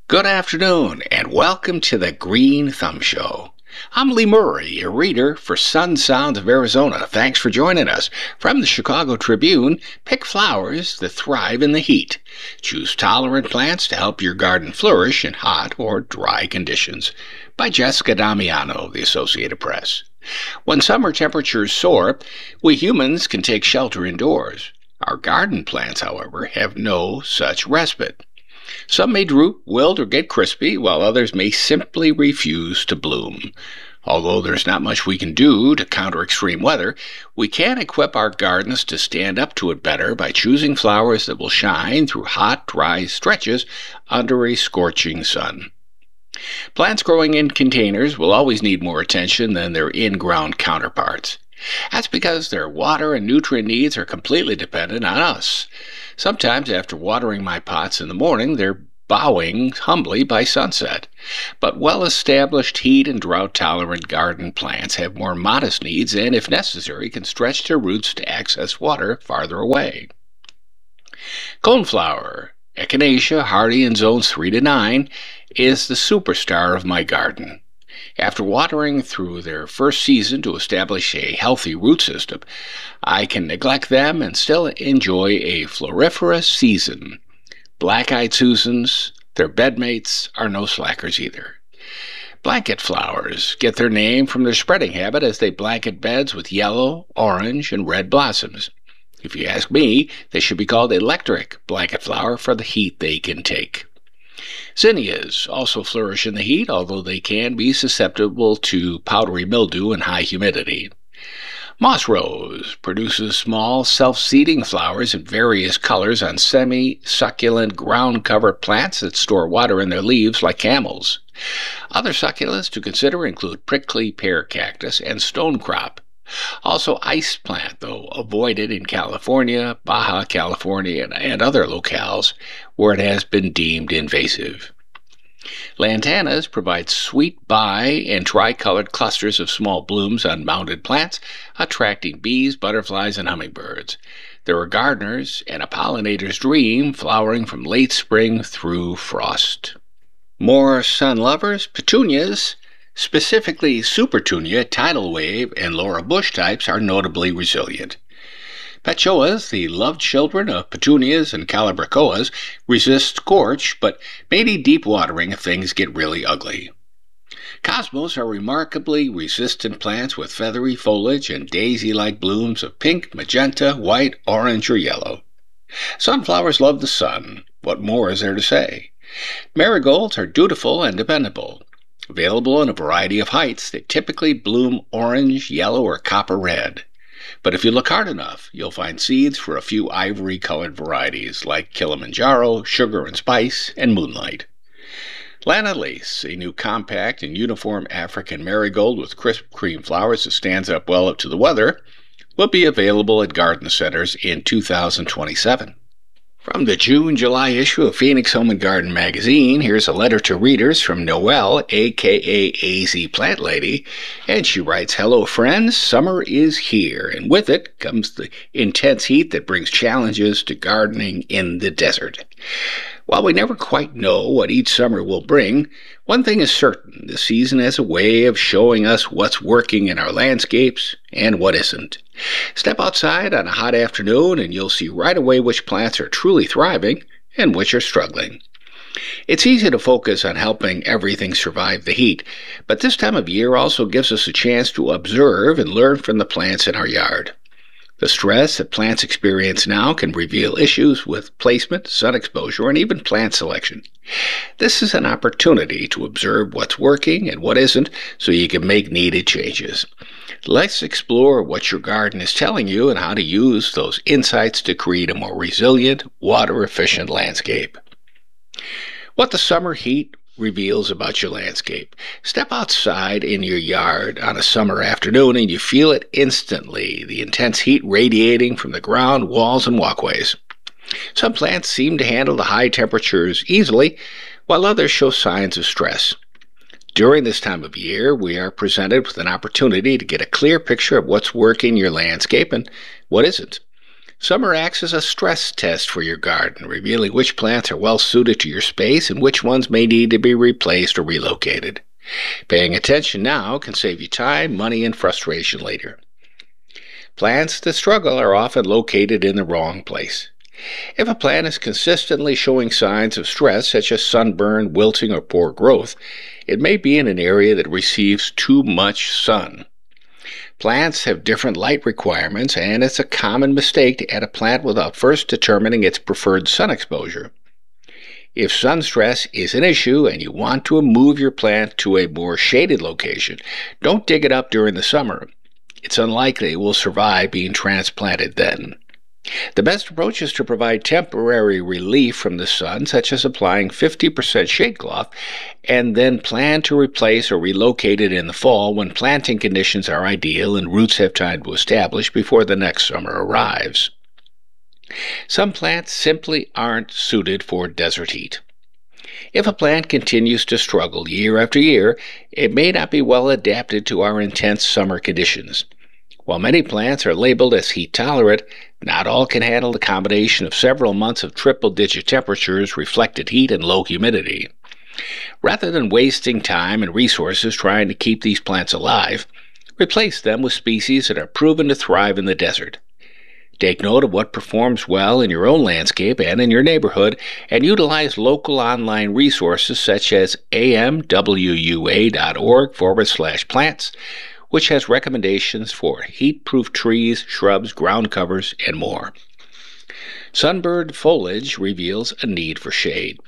Good afternoon, and welcome to the Green Thumb Show. I'm Lee Murray, a reader for Sun Sounds of Arizona. Thanks for joining us. From the Chicago Tribune, pick flowers that thrive in the heat. Choose tolerant plants to help your garden flourish in hot or dry conditions. By Jessica Damiano of the Associated Press. When summer temperatures soar, we humans can take shelter indoors. Our garden plants, however, have no such respite. Some may droop, wilt, or get crispy, while others may simply refuse to bloom. Although there's not much we can do to counter extreme weather, we can equip our gardens to stand up to it better by choosing flowers that will shine through hot, dry stretches under a scorching sun. Plants growing in containers will always need more attention than their in-ground counterparts. That's because their water and nutrient needs are completely dependent on us. Sometimes after watering my pots in the morning, they're bowing humbly by sunset. But well-established heat and drought-tolerant garden plants have more modest needs and, if necessary, can stretch their roots to access water farther away. Coneflower, Echinacea, hardy in zones 3 to 9, is the superstar of my garden. After watering through their first season to establish a healthy root system, I can neglect them and still enjoy a floriferous season. Black-eyed Susans, their bedmates, are no slackers either. Blanket flowers get their name from their spreading habit as they blanket beds with yellow, orange, and red blossoms. If you ask me, they should be called electric blanket flower for the heat they can take. Zinnias also flourish in the heat, although they can be susceptible to powdery mildew and high humidity. Moss rose produces small, self-seeding flowers in various colors on semi-succulent ground-cover plants that store water in their leaves like camels. Other succulents to consider include prickly pear cactus and stonecrop. Also ice plant, though avoided in California, Baja California, and other locales where it has been deemed invasive. Lantanas provide sweet bi- and tricolored clusters of small blooms on mounded plants, attracting bees, butterflies, and hummingbirds. They're a gardener's and a pollinator's dream, flowering from late spring through frost. More sun lovers, petunias, specifically Supertunia, Tidal Wave, and Laura Bush types, are notably resilient. Petioas, the loved children of petunias and calibrachoas, resist scorch, but may need deep watering if things get really ugly. Cosmos are remarkably resistant plants with feathery foliage and daisy-like blooms of pink, magenta, white, orange, or yellow. Sunflowers love the sun. What more is there to say? Marigolds are dutiful and dependable. Available in a variety of heights, they typically bloom orange, yellow, or copper red. But if you look hard enough, you'll find seeds for a few ivory-colored varieties like Kilimanjaro, Sugar and Spice, and Moonlight. Lana Lace, a new compact and uniform African marigold with crisp cream flowers that stands up well to the weather, will be available at garden centers in 2027. From the June-July issue of Phoenix Home and Garden magazine, here's a letter to readers from Noelle, a.k.a. AZ Plant Lady, and she writes, "Hello friends, summer is here, and with it comes the intense heat that brings challenges to gardening in the desert. While we never quite know what each summer will bring, one thing is certain: the season has a way of showing us what's working in our landscapes and what isn't. Step outside on a hot afternoon and you'll see right away which plants are truly thriving and which are struggling. It's easy to focus on helping everything survive the heat, but this time of year also gives us a chance to observe and learn from the plants in our yard. The stress that plants experience now can reveal issues with placement, sun exposure, and even plant selection. This is an opportunity to observe what's working and what isn't so you can make needed changes. Let's explore what your garden is telling you and how to use those insights to create a more resilient, water-efficient landscape." What the summer heat reveals about your landscape. Step outside in your yard on a summer afternoon and you feel it instantly, the intense heat radiating from the ground, walls, and walkways. Some plants seem to handle the high temperatures easily, while others show signs of stress. During this time of year, we are presented with an opportunity to get a clear picture of what's working in your landscape and what isn't. Summer acts as a stress test for your garden, revealing which plants are well suited to your space and which ones may need to be replaced or relocated. Paying attention now can save you time, money, and frustration later. Plants that struggle are often located in the wrong place. If a plant is consistently showing signs of stress, such as sunburn, wilting, or poor growth, it may be in an area that receives too much sun. Plants have different light requirements, and it's a common mistake to add a plant without first determining its preferred sun exposure. If sun stress is an issue and you want to move your plant to a more shaded location, don't dig it up during the summer. It's unlikely it will survive being transplanted then. The best approach is to provide temporary relief from the sun, such as applying 50% shade cloth, and then plan to replace or relocate it in the fall when planting conditions are ideal and roots have time to establish before the next summer arrives. Some plants simply aren't suited for desert heat. If a plant continues to struggle year after year, it may not be well adapted to our intense summer conditions. While many plants are labeled as heat tolerant, not all can handle the combination of several months of triple-digit temperatures, reflected heat, and low humidity. Rather than wasting time and resources trying to keep these plants alive, replace them with species that are proven to thrive in the desert. Take note of what performs well in your own landscape and in your neighborhood, and utilize local online resources such as amwua.org/plants, which has recommendations for heat-proof trees, shrubs, ground covers, and more. Sunburned foliage reveals a need for shade.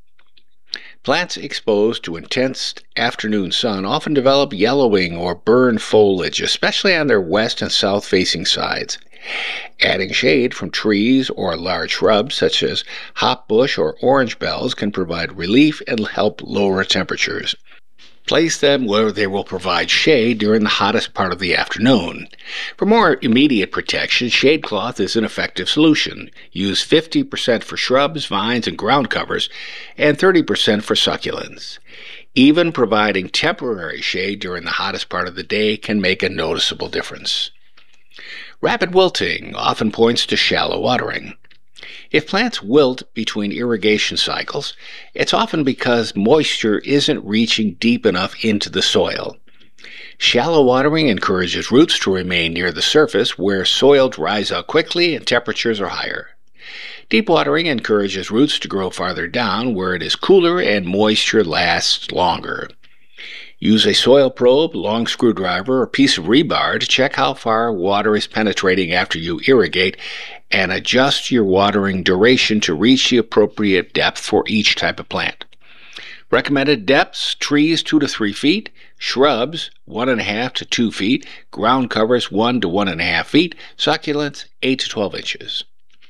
Plants exposed to intense afternoon sun often develop yellowing or burned foliage, especially on their west and south-facing sides. Adding shade from trees or large shrubs such as hopbush or orange bells can provide relief and help lower temperatures. Place them where they will provide shade during the hottest part of the afternoon. For more immediate protection, shade cloth is an effective solution. Use 50% for shrubs, vines, and ground covers, and 30% for succulents. Even providing temporary shade during the hottest part of the day can make a noticeable difference. Rapid wilting often points to shallow watering. If plants wilt between irrigation cycles, it's often because moisture isn't reaching deep enough into the soil. Shallow watering encourages roots to remain near the surface where soil dries out quickly and temperatures are higher. Deep watering encourages roots to grow farther down where it is cooler and moisture lasts longer. Use a soil probe, long screwdriver, or piece of rebar to check how far water is penetrating after you irrigate, and adjust your watering duration to reach the appropriate depth for each type of plant. Recommended depths: trees 2 to 3 feet, shrubs 1.5 to 2 feet, ground covers 1 to 1.5 feet, succulents 8 to 12 inches.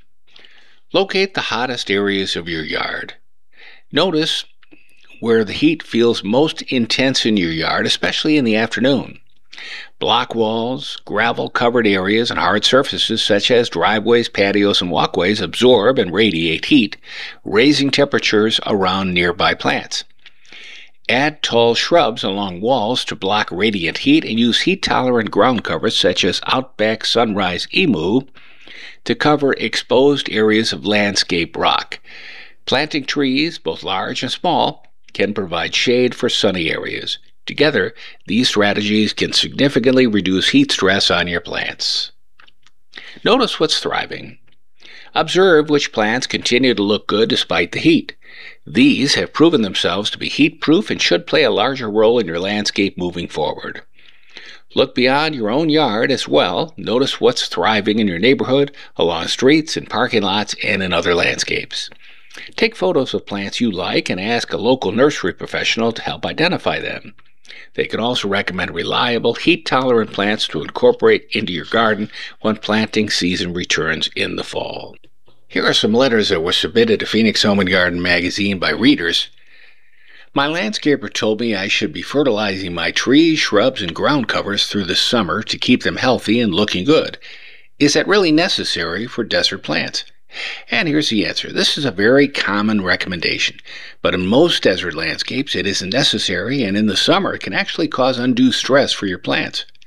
Locate the hottest areas of your yard. Notice where the heat feels most intense in your yard, especially in the afternoon. Block walls, gravel-covered areas, and hard surfaces such as driveways, patios, and walkways absorb and radiate heat, raising temperatures around nearby plants. Add tall shrubs along walls to block radiant heat, and use heat-tolerant ground covers such as Outback Sunrise Emu to cover exposed areas of landscape rock. Planting trees, both large and small, can provide shade for sunny areas. Together, these strategies can significantly reduce heat stress on your plants. Notice what's thriving. Observe which plants continue to look good despite the heat. These have proven themselves to be heat-proof and should play a larger role in your landscape moving forward. Look beyond your own yard as well. Notice what's thriving in your neighborhood, along streets, in parking lots, and in other landscapes. Take photos of plants you like and ask a local nursery professional to help identify them. They can also recommend reliable, heat-tolerant plants to incorporate into your garden when planting season returns in the fall. Here are some letters that were submitted to Phoenix Home and Garden magazine by readers. My landscaper told me I should be fertilizing my trees, shrubs, and ground covers through the summer to keep them healthy and looking good. Is that really necessary for desert plants? And here's the answer. This is a very common recommendation, but in most desert landscapes it isn't necessary, and in the summer it can actually cause undue stress for your plants.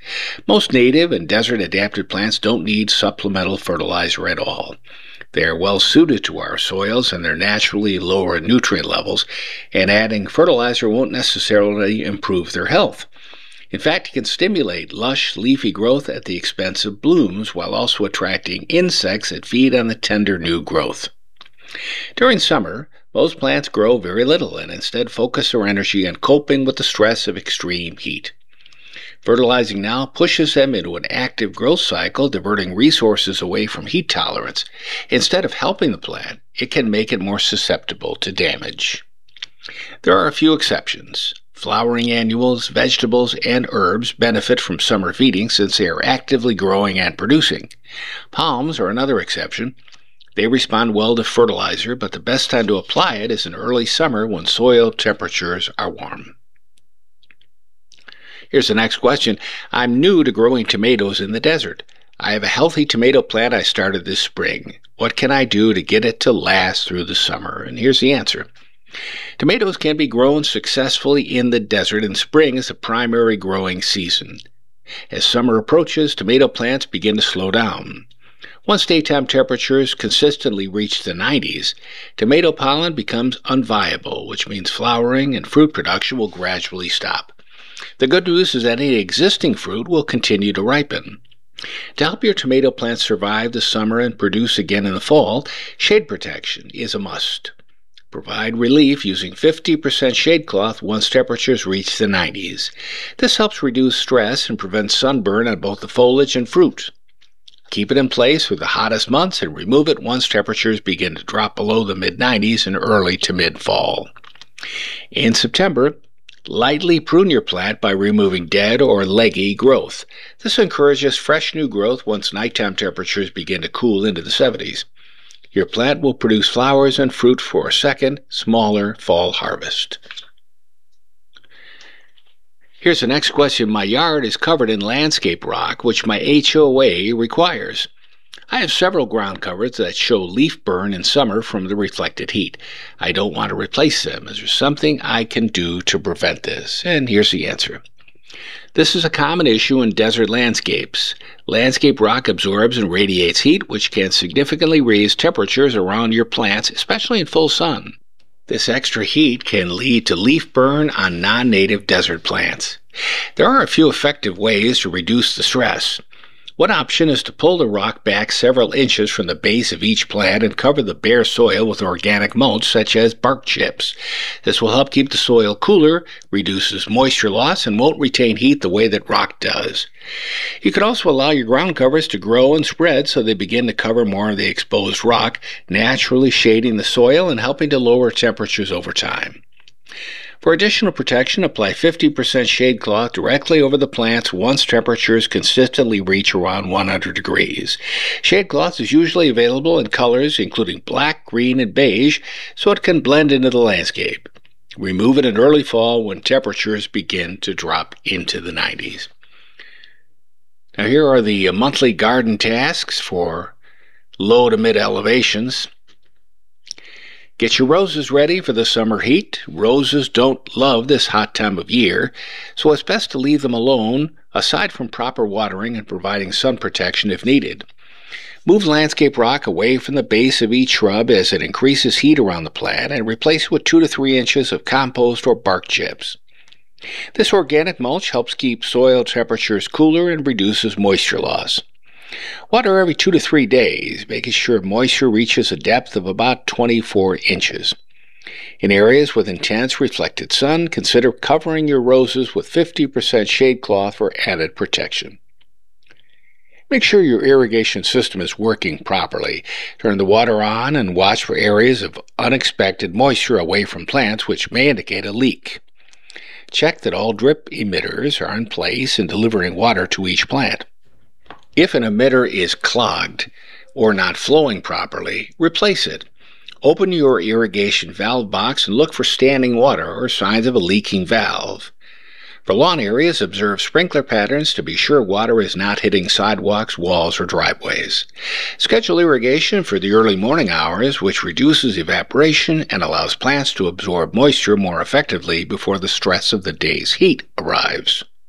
Most native and desert-adapted plants don't need supplemental fertilizer at all. They are well suited to our soils and they're naturally lower in nutrient levels, and adding fertilizer won't necessarily improve their health. In fact, it can stimulate lush, leafy growth at the expense of blooms while also attracting insects that feed on the tender new growth. During summer, most plants grow very little and instead focus their energy on coping with the stress of extreme heat. Fertilizing now pushes them into an active growth cycle, diverting resources away from heat tolerance. Instead of helping the plant, it can make it more susceptible to damage. There are a few exceptions. Flowering annuals, vegetables, and herbs benefit from summer feeding since they are actively growing and producing. Palms are another exception. They respond well to fertilizer, but the best time to apply it is in early summer when soil temperatures are warm. Here's the next question. I'm new to growing tomatoes in the desert. I have a healthy tomato plant I started this spring. What can I do to get it to last through the summer? And here's the answer. Tomatoes can be grown successfully in the desert, and spring is the primary growing season. As summer approaches, tomato plants begin to slow down. Once daytime temperatures consistently reach the 90s, tomato pollen becomes unviable, which means flowering and fruit production will gradually stop. The good news is that any existing fruit will continue to ripen. To help your tomato plants survive the summer and produce again in the fall, shade protection is a must. Provide relief using 50% shade cloth once temperatures reach the 90s. This helps reduce stress and prevents sunburn on both the foliage and fruit. Keep it in place for the hottest months and remove it once temperatures begin to drop below the mid-90s in early to mid-fall. In September, lightly prune your plant by removing dead or leggy growth. This encourages fresh new growth once nighttime temperatures begin to cool into the 70s. Your plant will produce flowers and fruit for a second, smaller fall harvest. Here's the next question. My yard is covered in landscape rock, which my HOA requires. I have several ground covers that show leaf burn in summer from the reflected heat. I don't want to replace them. Is there something I can do to prevent this? And here's the answer. This is a common issue in desert landscapes. Landscape rock absorbs and radiates heat, which can significantly raise temperatures around your plants, especially in full sun. This extra heat can lead to leaf burn on non-native desert plants. There are a few effective ways to reduce the stress. One option is to pull the rock back several inches from the base of each plant and cover the bare soil with organic mulch such as bark chips. This will help keep the soil cooler, reduces moisture loss, and won't retain heat the way that rock does. You can also allow your ground covers to grow and spread so they begin to cover more of the exposed rock, naturally shading the soil and helping to lower temperatures over time. For additional protection, apply 50% shade cloth directly over the plants once temperatures consistently reach around 100 degrees. Shade cloth is usually available in colors including black, green, and beige, so it can blend into the landscape. Remove it in early fall when temperatures begin to drop into the 90s. Now here are the monthly garden tasks for low to mid elevations. Get your roses ready for the summer heat. Roses don't love this hot time of year, so it's best to leave them alone, aside from proper watering and providing sun protection if needed. Move landscape rock away from the base of each shrub as it increases heat around the plant and replace it with 2 to 3 inches of compost or bark chips. This organic mulch helps keep soil temperatures cooler and reduces moisture loss. Water every 2 to 3 days, making sure moisture reaches a depth of about 24 inches. In areas with intense reflected sun, consider covering your roses with 50% shade cloth for added protection. Make sure your irrigation system is working properly. Turn the water on and watch for areas of unexpected moisture away from plants, which may indicate a leak. Check that all drip emitters are in place and delivering water to each plant. If an emitter is clogged or not flowing properly, replace it. Open your irrigation valve box and look for standing water or signs of a leaking valve. For lawn areas, observe sprinkler patterns to be sure water is not hitting sidewalks, walls, or driveways. Schedule irrigation for the early morning hours, which reduces evaporation and allows plants to absorb moisture more effectively before the stress of the day's heat arrives.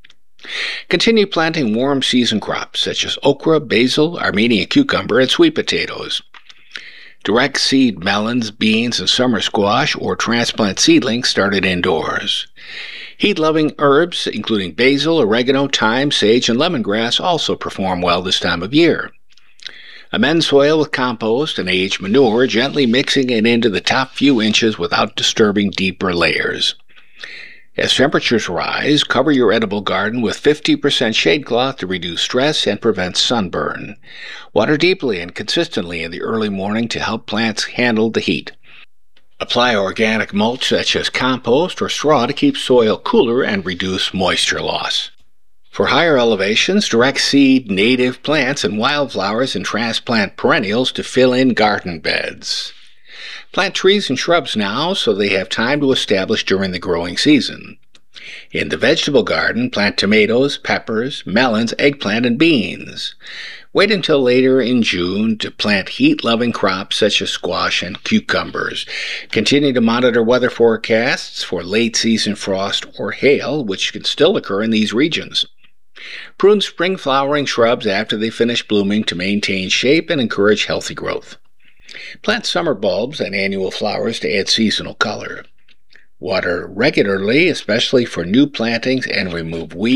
Continue planting warm season crops such as okra, basil, Armenian cucumber, and sweet potatoes. Direct seed melons, beans, and summer squash or transplant seedlings started indoors. Heat-loving herbs, including basil, oregano, thyme, sage, and lemongrass, also perform well this time of year. Amend soil with compost and aged manure, gently mixing it into the top few inches without disturbing deeper layers. As temperatures rise, cover your edible garden with 50% shade cloth to reduce stress and prevent sunburn. Water deeply and consistently in the early morning to help plants handle the heat. Apply organic mulch such as compost or straw to keep soil cooler and reduce moisture loss. For higher elevations, direct seed native plants and wildflowers and transplant perennials to fill in garden beds. Plant trees and shrubs now so they have time to establish during the growing season. In the vegetable garden, plant tomatoes, peppers, melons, eggplant, and beans. Wait until later in June to plant heat-loving crops such as squash and cucumbers. Continue to monitor weather forecasts for late-season frost or hail, which can still occur in these regions. Prune spring-flowering shrubs after they finish blooming to maintain shape and encourage healthy growth. Plant summer bulbs and annual flowers to add seasonal color. Water regularly, especially for new plantings, and remove weeds